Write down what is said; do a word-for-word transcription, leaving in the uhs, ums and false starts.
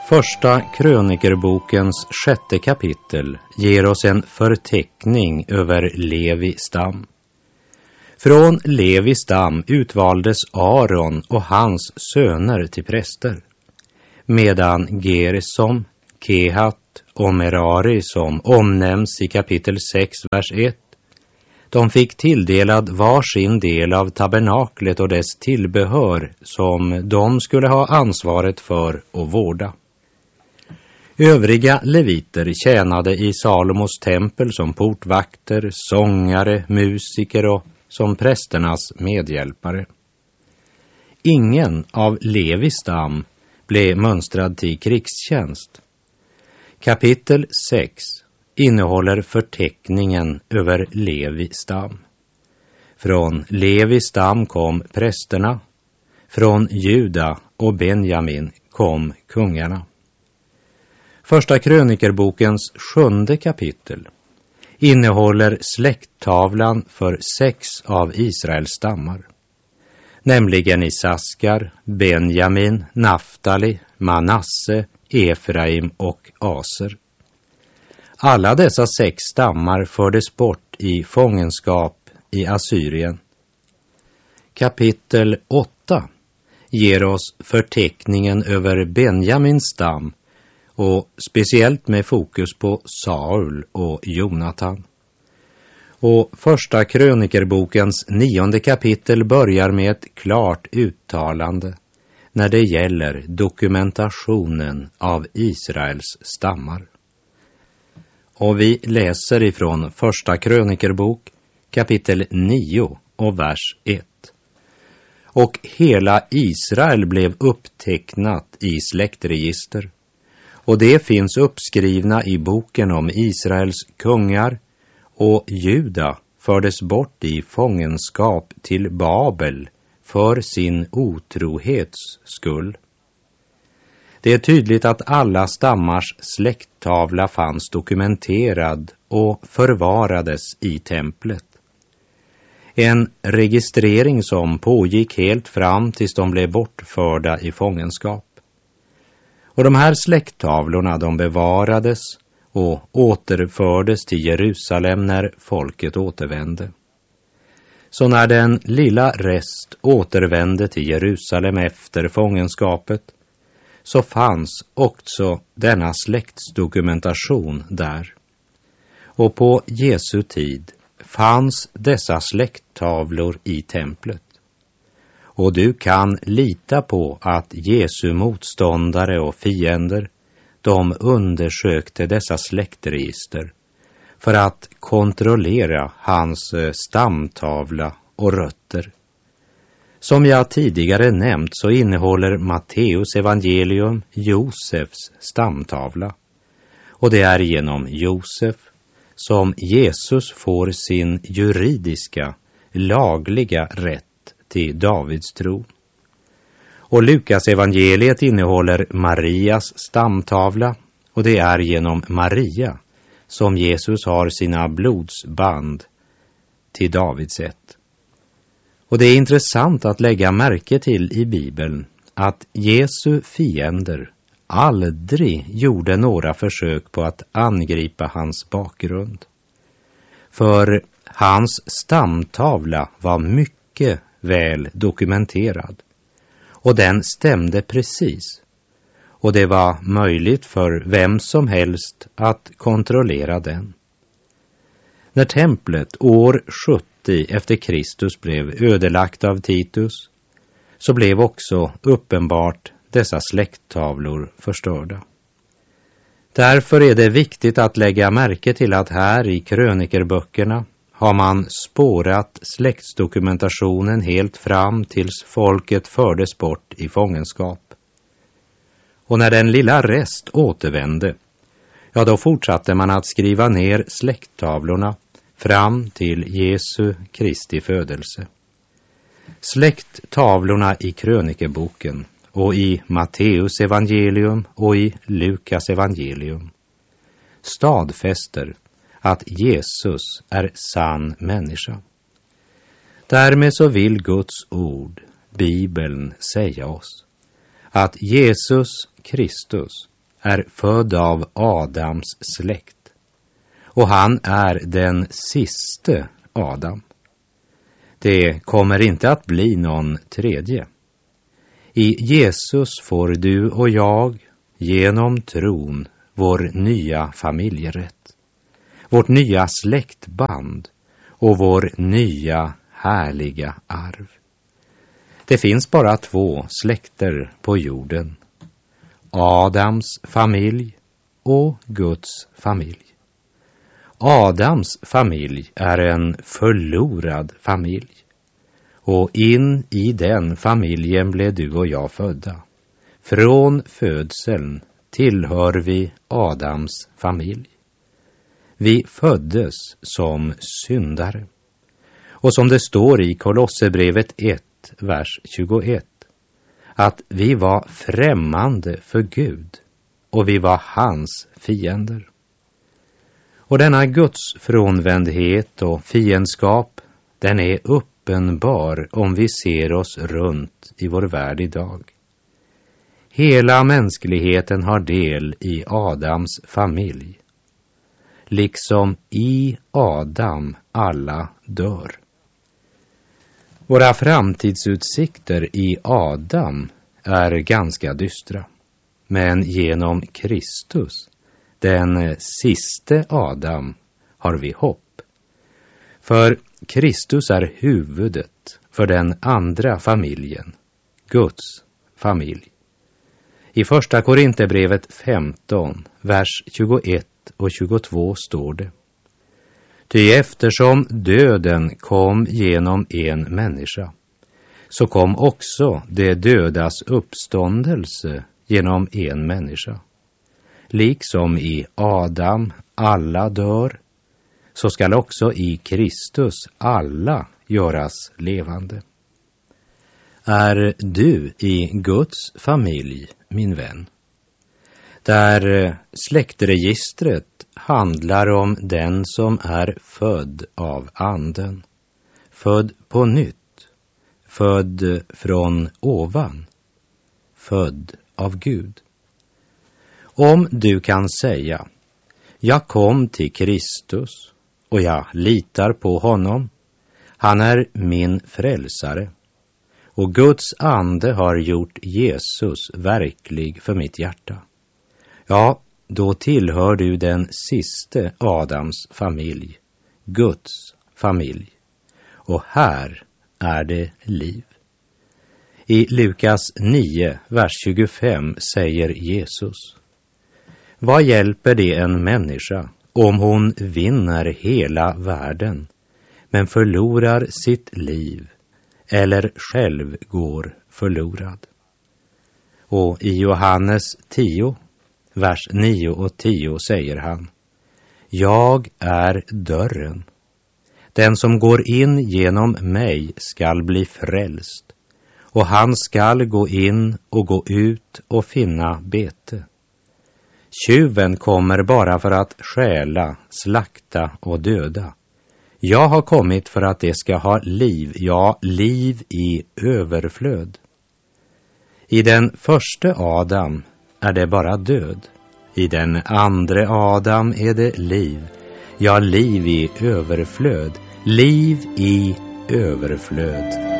Första krönikerbokens sjätte kapitel ger oss en förteckning över Levi stam. Från Levi stam utvaldes Aron och hans söner till präster, medan Gersom, Kehat och Merari, som omnämns i kapitel sex, vers ett, de fick tilldelad var sin del av tabernaklet och dess tillbehör som de skulle ha ansvaret för och vårda. Övriga leviter tjänade i Salomos tempel som portvakter, sångare, musiker och som prästernas medhjälpare. Ingen av Levis stam blev mönstrad till krigstjänst. Kapitel sex innehåller förteckningen över Levi stam. Från Levi stam kom prästerna, från Juda och Benjamin kom kungarna. Första krönikerbokens sjunde kapitel innehåller släkttavlan för sex av Israels stammar, nämligen Isaskar, Benjamin, Naftali, Manasse, Efraim och Aser. Alla dessa sex stammar fördes bort i fångenskap i Assyrien. Kapitel åtta ger oss förteckningen över Benjamins stam, och speciellt med fokus på Saul och Jonatan. Och första krönikerbokens nionde kapitel börjar med ett klart uttalande när det gäller dokumentationen av Israels stammar. Och vi läser ifrån första krönikerbok kapitel nio och vers ett. Och hela Israel blev upptecknat i släktregister. Och det finns uppskrivna i boken om Israels kungar, och Juda fördes bort i fångenskap till Babel för sin otrohets skull. Det är tydligt att alla stammars släkttavla fanns dokumenterad och förvarades i templet. En registrering som pågick helt fram tills de blev bortförda i fångenskap. Och de här släkttavlorna de bevarades och återfördes till Jerusalem när folket återvände. Så när den lilla rest återvände till Jerusalem efter fångenskapet, så fanns också denna släktsdokumentation där. Och på Jesu tid fanns dessa släkttavlor i templet. Och du kan lita på att Jesu motståndare och fiender, de undersökte dessa släktregister för att kontrollera hans stamtavla och rötter. Som jag tidigare nämnt så innehåller Matteus evangelium Josefs stamtavla. Och det är genom Josef som Jesus får sin juridiska, lagliga rätt till Davids tro. Och Lukas evangeliet innehåller Marias stamtavla, och det är genom Maria som Jesus har sina blodsband till Davids ett. Och det är intressant att lägga märke till i Bibeln att Jesu fiender aldrig gjorde några försök på att angripa hans bakgrund. För hans stamtavla var mycket väl dokumenterad, och den stämde precis, och det var möjligt för vem som helst att kontrollera den. När templet år sjuttio efter Kristus blev ödelagt av Titus, så blev också uppenbart dessa släkttavlor förstörda. Därför är det viktigt att lägga märke till att här i krönikerböckerna har man spårat släktsdokumentationen helt fram tills folket fördes bort i fångenskap. Och när den lilla rest återvände, ja då fortsatte man att skriva ner släkttavlorna fram till Jesu Kristi födelse. Släkttavlorna i krönikeboken och i Matteus evangelium och i Lukas evangelium stadfäster att Jesus är sann människa. Därmed så vill Guds ord, Bibeln, säga oss att Jesus Kristus är född av Adams släkt. Och han är den siste Adam. Det kommer inte att bli någon tredje. I Jesus får du och jag genom tron vår nya familjerätt, vårt nya släktband och vår nya härliga arv. Det finns bara två släkter på jorden. Adams familj och Guds familj. Adams familj är en förlorad familj. Och in i den familjen blev du och jag födda. Från födseln tillhör vi Adams familj. Vi föddes som syndare. Och som det står i Kolosserbrevet ett, vers tjugoett, att vi var främmande för Gud och vi var hans fiender. Och denna Guds frånvändhet och fiendskap, den är uppenbar om vi ser oss runt i vår värld idag. Hela mänskligheten har del i Adams familj. Liksom i Adam alla dör. Våra framtidsutsikter i Adam är ganska dystra. Men genom Kristus, den siste Adam, har vi hopp. För Kristus är huvudet för den andra familjen, Guds familj. I första Korinthierbrevet femton, vers tjugoett och tjugotvå står det: Ty eftersom döden kom genom en människa, så kom också det dödas uppståndelse genom en människa. Liksom i Adam alla dör, så skall också i Kristus alla göras levande. Är du i Guds familj, min vän? Där släktregistret handlar om den som är född av anden, född på nytt, född från ovan, född av Gud. Om du kan säga, jag kom till Kristus och jag litar på honom, han är min frälsare, och Guds ande har gjort Jesus verklig för mitt hjärta. Ja, då tillhör du den siste Adams familj, Guds familj. Och här är det liv. I Lukas nio, vers tjugofem säger Jesus: Vad hjälper det en människa om hon vinner hela världen, men förlorar sitt liv eller själv går förlorad? Och i Johannes tio, vers nio och tio säger han: Jag är dörren. Den som går in genom mig skall bli frälst, och han skall gå in och gå ut och finna bete. Tjuven kommer bara för att stjäla, slakta och döda. Jag har kommit för att det ska ha liv, ja, liv i överflöd. I den första Adam är det bara död. I den andra Adam är det liv, ja, liv i överflöd, liv i överflöd.